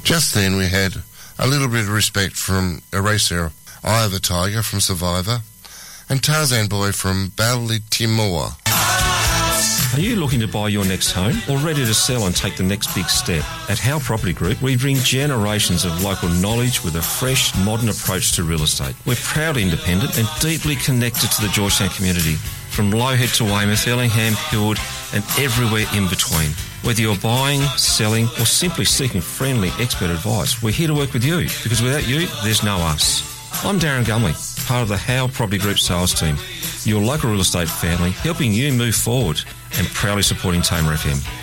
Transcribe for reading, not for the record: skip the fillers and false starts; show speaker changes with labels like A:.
A: Just then we had a little bit of respect from Eraser, Eye of the Tiger from Survivor, and Tarzan Boy from Ballytimore.
B: Are you looking to buy your next home or ready to sell and take the next big step? At Howe Property Group, we bring generations of local knowledge with a fresh, modern approach to real estate. We're proudly independent and deeply connected to the Georgetown community, from Lowhead to Weymouth, Ellingham, Hillwood and everywhere in between. Whether you're buying, selling or simply seeking friendly expert advice, we're here to work with you, because without you, there's no us. I'm Darren Gumley, part of the Howe Property Group sales team, your local real estate family, helping you move forward and proudly supporting Tamer FM.